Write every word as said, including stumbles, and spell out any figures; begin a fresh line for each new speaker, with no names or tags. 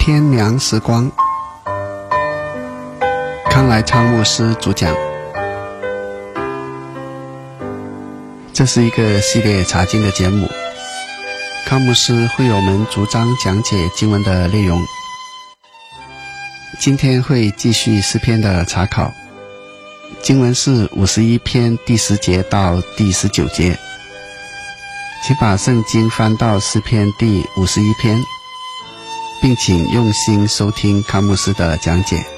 天良时光，康来昌牧师主讲。这是一个系列查经的节目，康牧师会有我们逐章讲解经文的内容。今天会继续诗篇的查考，经文是五十一篇第十节到第十九节。请把圣经翻到诗篇第五十一篇，并请用心收听康牧师的讲解。